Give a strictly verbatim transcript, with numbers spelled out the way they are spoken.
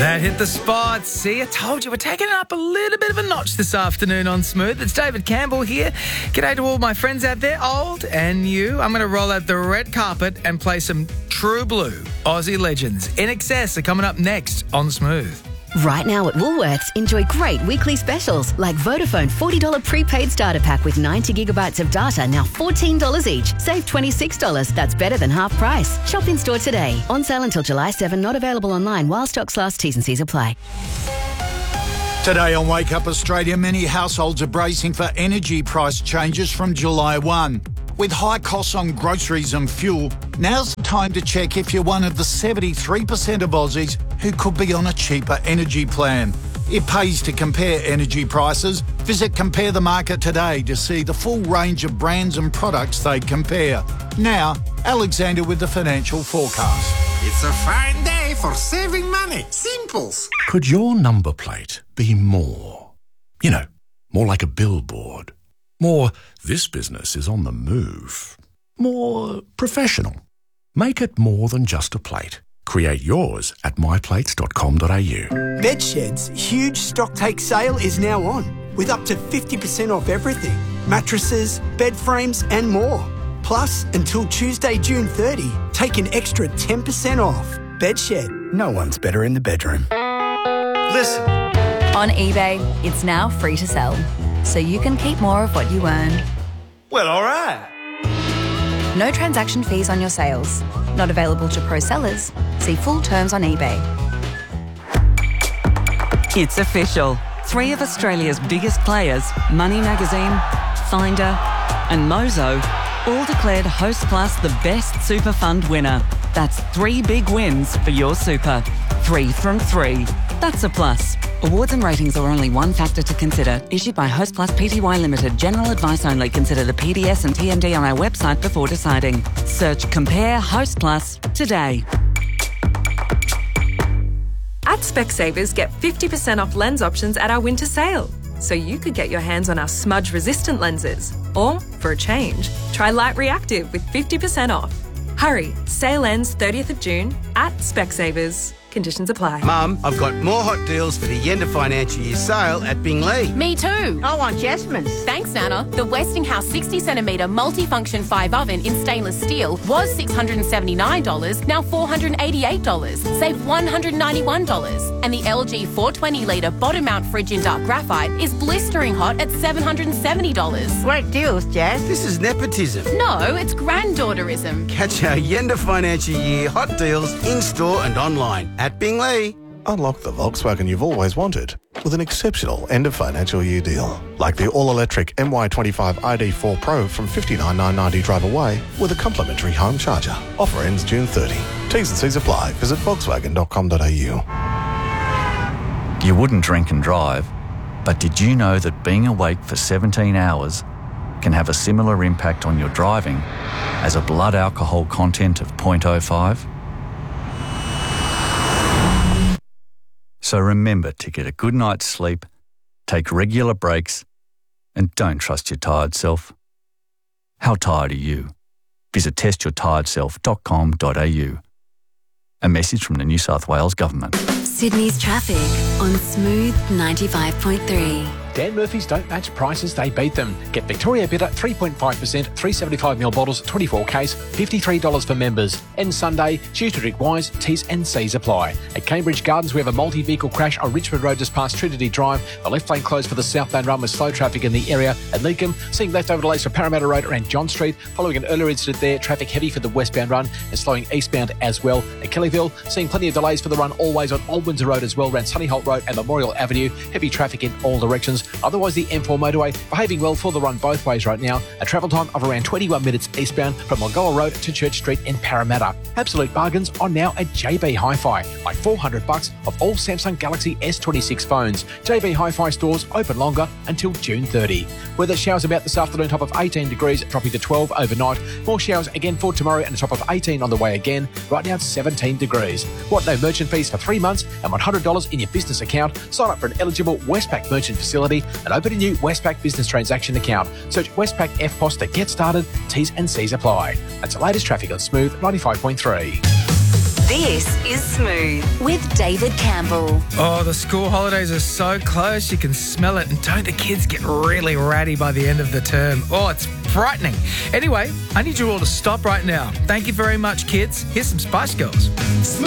That hit the spot. See, I told you, we're taking it up a little bit of a notch this afternoon on Smooth. It's David Campbell here. G'day to all my friends out there, old and new. I'm going to roll out the red carpet and play some true blue Aussie legends. In Excess are coming up next on Smooth. Right now at Woolworths, enjoy great weekly specials like Vodafone forty dollars prepaid starter pack with ninety gigabytes of data, now fourteen dollars each. Save twenty-six dollars. That's better than half price. Shop in store today. On sale until July seventh, not available online while stocks last. T's and C's apply. Today on Wake Up Australia, many households are bracing for energy price changes from July first. With high costs on groceries and fuel, now's the time to check if you're one of the seventy-three percent of Aussies who could be on a cheaper energy plan. It pays to compare energy prices. Visit Compare the Market today to see the full range of brands and products they compare. Now, Alexander with the financial forecast. It's a fine day for saving money. Simples. Could your number plate be more? You know, more like a billboard. More, this business is on the move. More professional. Make it more than just a plate. Create yours at my plates dot com dot a u. Bedshed's huge stock take sale is now on, with up to fifty percent off everything. Mattresses, bed frames and more. Plus, until Tuesday, June thirtieth, take an extra ten percent off. Bedshed, no one's better in the bedroom. Listen. On eBay, it's now free to sell, so you can keep more of what you earn. Well, all right. No transaction fees on your sales. Not available to pro sellers. See full terms on eBay. It's official. Three of Australia's biggest players, Money Magazine, Finder and Mozo, all declared Host Plus the best super fund winner. That's three big wins for your super. Three from three. That's a plus. Awards and ratings are only one factor to consider. Issued by Host Plus Pty Limited. General advice only. Consider the P D S and T M D on our website before deciding. Search Compare Host Plus today. At Specsavers, get fifty percent off lens options at our winter sale. So you could get your hands on our smudge-resistant lenses. Or, for a change, try Light Reactive with fifty percent off. Hurry, sale ends thirtieth of June at Specsavers. Conditions apply. Mum, I've got more hot deals for the end of financial year sale at Bingley. Me too. I want Jasmine's. Thanks, Nana. The Westinghouse sixty centimetre multifunction five oven in stainless steel was six hundred seventy-nine dollars, now four hundred eighty-eight dollars. Save one hundred ninety-one dollars. And the L G four hundred twenty litre bottom mount fridge in dark graphite is blistering hot at seven hundred seventy dollars. Great deals, Jazz. This is nepotism. No, it's granddaughterism. Catch our end of financial year hot deals in-store and online at Bingley. Unlock the Volkswagen you've always wanted with an exceptional end of financial year deal. Like the all-electric M Y twenty-five I D four Pro from fifty-nine thousand nine hundred ninety drive away with a complimentary home charger. Offer ends June thirtieth. T's and C's apply. Visit volkswagen dot com dot a u. You wouldn't drink and drive, but did you know that being awake for seventeen hours can have a similar impact on your driving as a blood alcohol content of zero point zero five? So remember to get a good night's sleep, take regular breaks, and don't trust your tired self. How tired are you? Visit test your tired self dot com dot a u. A message from the New South Wales Government. Sydney's traffic on Smooth ninety-five point three. Dan Murphy's don't match prices, they beat them. Get Victoria Bitter three point five percent, three seventy-five milliliter bottles, twenty-four case, fifty-three dollars for members. And Sunday, choose to drink wise, T's and C's apply. At Cambridge Gardens, we have a multi-vehicle crash on Richmond Road just past Trinity Drive. The left lane closed for the southbound run with slow traffic in the area. At Leakham, seeing leftover delays for Parramatta Road around John Street. Following an earlier incident there, traffic heavy for the westbound run and slowing eastbound as well. At Kellyville, seeing plenty of delays for the run always on Old Windsor Road as well around Sunnyholt Road and Memorial Avenue. Heavy traffic in all directions. Otherwise, the M four motorway behaving well for the run both ways right now. A travel time of around twenty-one minutes eastbound from Mulgoa Road to Church Street in Parramatta. Absolute bargains are now at J B Hi-Fi. Like four hundred bucks of all Samsung Galaxy S twenty-six phones. J B Hi-Fi stores open longer until June thirtieth. Weather showers about this afternoon, top of eighteen degrees, dropping to twelve overnight. More showers again for tomorrow and a top of eighteen on the way again. Right now it's seventeen degrees. Want no merchant fees for three months and one hundred dollars in your business account? Sign up for an eligible Westpac merchant facility and open a new Westpac business transaction account. Search Westpac F P O S to get started. T's and C's apply. That's the latest traffic on Smooth ninety-five point three. This is Smooth with David Campbell. Oh, the school holidays are so close. You can smell it. And don't the kids get really ratty by the end of the term? Oh, it's frightening. Anyway, I need you all to stop right now. Thank you very much, kids. Here's some Spice Girls. Smooth.